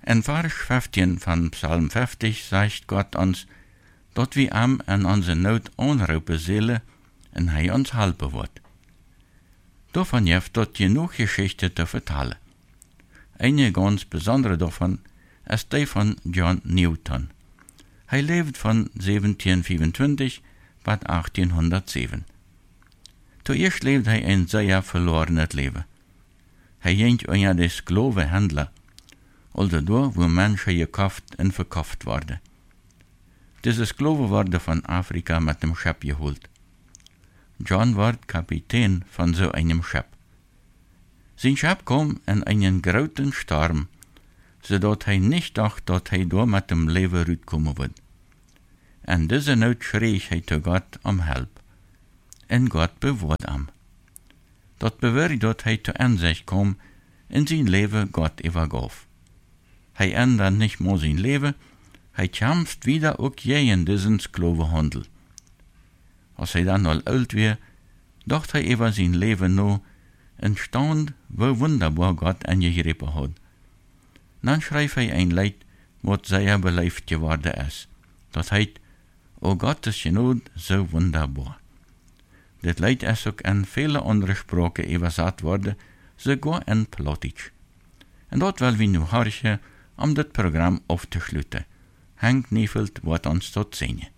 In Vers 15 von Psalm 50 sagt Gott uns, dat wir am an onze Not anrufen zullen en hij ons helpen wordt. Davon heeft dort genug Geschichte te vertellen. Eine ganz besondere davon ist die von John Newton. Hij leeft van 1725 bis 1807. Zuerst leefde hij een zeer verloren leven. Hij ging onder de Sklavenhändler, also door wo Menschen gekauft en verkauft worden. Diese Sklaven worden von Afrika mit dem Schiff geholt. John wird Kapitän von so einem Schiff. Sein Schiff kam in einen großen Sturm, sodass er nicht dachte, dass er da mit dem Leben rauskommen wird. In dieser Not schrie er zu Gott um Hilfe. Und Gott bewahrte ihn. Das bewirkte, dass er zur Einsicht kam, in sein Leben Gott übergab. Er ändert nicht nur sein Leben, er kämpft wieder auch gegen diesen Sklavenhandel. Als er dann al alt war, dachte er über sein Leben noch und staunt, wie wunderbar Gott eingegriffen hat. Dann schreibt er ein Lied, was sehr belebt geworden ist. Das heißt, O Gottes Genot so wunderbar. Das Lied ist auch in viele andere Sprachen übersetzt worden, sogar in Plattdeutsch. Und dort wollen wir nu horchen, das Programm aufzuschließen. Henk Niefeld wird uns dort singen.